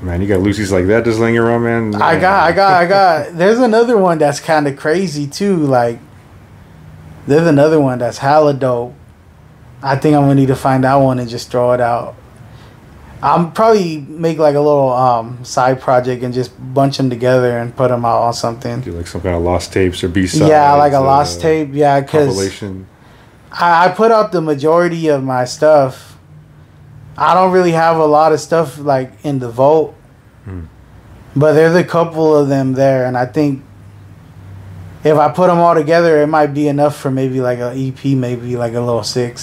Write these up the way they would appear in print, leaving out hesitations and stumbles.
Man, you got Lucy's like that just laying around, man. I got. There's another one that's kind of crazy too. Like, there's another one that's hella dope. I think I'm gonna need to find that one and just throw it out. I'm probably make like a little side project and just bunch them together and put them out on something. Do like some kind of lost tapes or B-sides. Yeah, like a lost tape. Yeah, because I put out the majority of my stuff. I don't really have a lot of stuff like in the vault, but there's a couple of them there, and I think if I put them all together, it might be enough for maybe like an EP, maybe like a little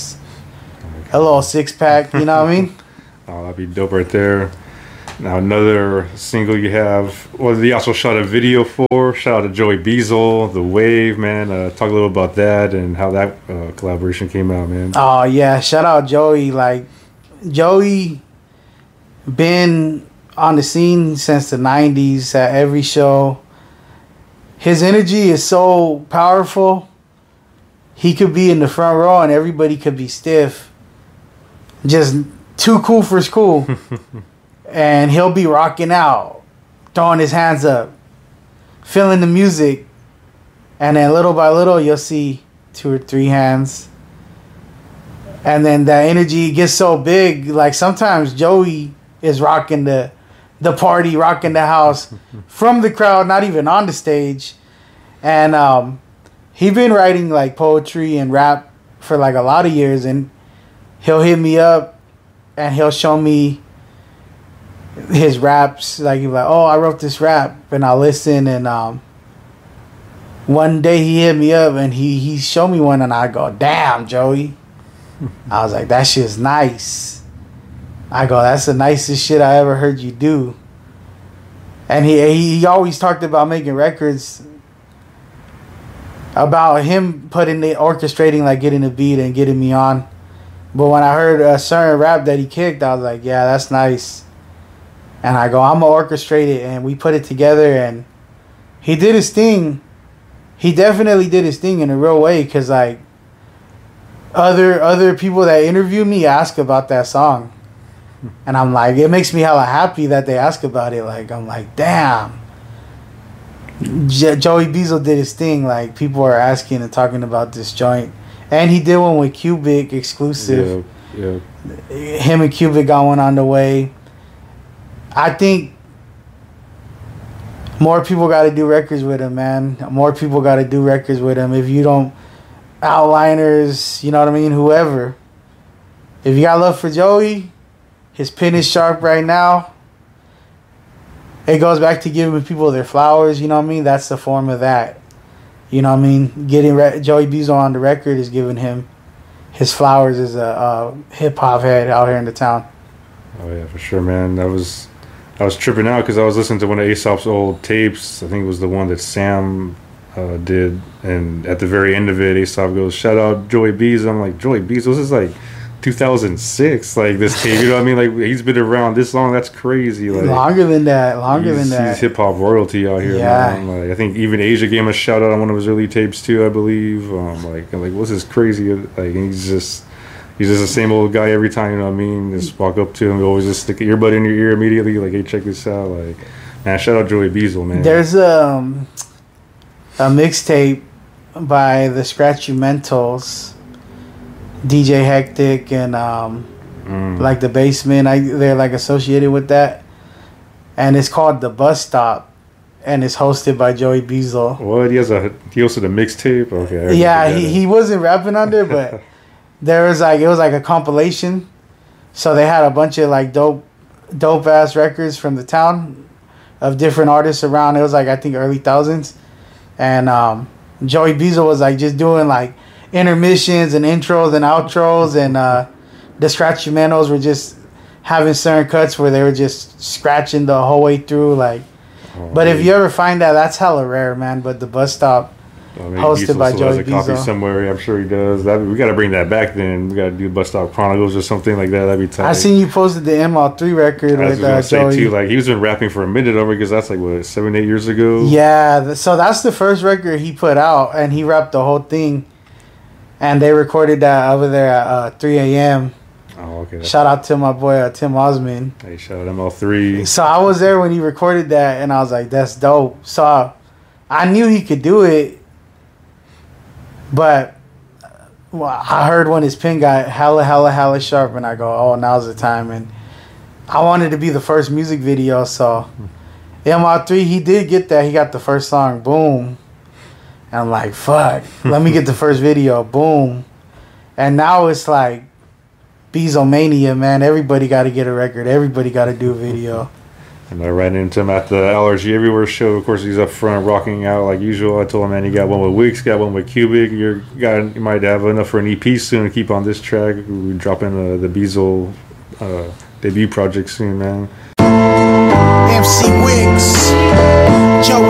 six pack. You know what I mean? Oh, that'd be dope right there. Now another single you have. Well, you also shot a video for. Shout out to Joey Beazle, The Wave, man. Talk a little about that and how that collaboration came out, man. Oh yeah, shout out Joey. Like Joey, been on the scene since the '90s at every show. His energy is so powerful. He could be in the front row and everybody could be stiff. Just too cool for school. And he'll be rocking out, throwing his hands up, feeling the music. And then little by little, you'll see 2 or 3 hands. And then that energy gets so big. Like sometimes Joey is rocking the party, rocking the house from the crowd, not even on the stage. And he been writing like poetry and rap for like a lot of years. And he'll hit me up and he'll show me his raps. Like he's like, oh, I wrote this rap, and I'll listen. And one day he hit me up and he showed me one, and I go, damn, Joey. I was like, that shit's nice. I go, that's the nicest shit I ever heard you do. And he always talked about making records about him orchestrating, like getting a beat and getting me on. But when I heard a certain rap that he kicked, I was like, yeah, that's nice. And I go, I'm going to orchestrate it. And we put it together, and he did his thing. He definitely did his thing in a real way, because like other people that interview me ask about that song. And I'm like, it makes me hella happy that they ask about it. Like, I'm like, damn. Joey Beazle did his thing. Like, people are asking and talking about this joint. And he did one with Cubic exclusive. Yeah. Him and Cubic got one on the way. I think more people got to do records with him, man. More people got to do records with him. If you don't, Outliners, you know what I mean? Whoever. If you got love for Joey, his pen is sharp right now. It goes back to giving people their flowers, you know what I mean? That's the form of that. You know what I mean? Getting Joey Beazle on the record is giving him his flowers as a hip-hop head out here in the town. Oh, yeah, for sure, man. I was tripping out because I was listening to one of Aesop's old tapes. I think it was the one that Sam did. And at the very end of it, Aesop goes, shout out Joey Beazle. I'm like, Joey Beazle? This is like 2006, like this tape, you know what I mean? Like, he's been around this long. That's crazy. Like, longer than that. He's hip hop royalty out here, man. Like, I think even Asia gave him a shout out on one of his early tapes too, I believe. Like what's this crazy? Like, he's just the same old guy every time, you know what I mean? Just walk up to him, always just stick an earbud in your ear immediately, like, hey, check this out. Like, man, shout out Joey Beazle, man. There's a mixtape by the Scratchumentals, DJ Hectic and like the Basement. They're like associated with that, and it's called The Bus Stop, and it's hosted by Joey Beazle. What? He hosted a mixtape? Okay. Yeah, he wasn't rapping on there, but it was like a compilation. So they had a bunch of like dope ass records from the town of different artists around. It was like, I think, early thousands, and Joey Beazle was like just doing like intermissions and intros and outros, and the Scratchumentals were just having certain cuts where they were just scratching the whole way through, like. But if you ever find that, that's hella rare, man. But The Bus Stop, hosted by Joey Beazle somewhere. I'm sure he does. We got to bring that back. Then we got to do Bus Stop Chronicles or something like that. That'd be tight. I seen you posted the ML3 record with Joey. Too, like, he was been rapping for a minute over, because that's like what, 7-8 years ago. Yeah, so that's the first record he put out, and he rapped the whole thing. And they recorded that over there at 3 a.m. Oh, okay. Shout out to my boy Tim Osman. Hey, shout out ML3. So I was there when he recorded that, and I was like, "That's dope." So I knew he could do it, but I heard when his pen got hella sharp, and I go, "Oh, now's the time." And I wanted to be the first music video, so ML3 he did get that. He got the first song, boom. And I'm like, "Fuck, let me get the first video, boom." And now it's like Bezomania, man. Everybody got to get a record. Everybody got to do a video. And I ran into him at the LRG Everywhere show. Of course, he's up front rocking out like usual. I told him, man, you got one with Wix, got one with Cubic. You might have enough for an EP soon to keep on this track. We're dropping the Bezel debut project soon, man. MC Wix, Joey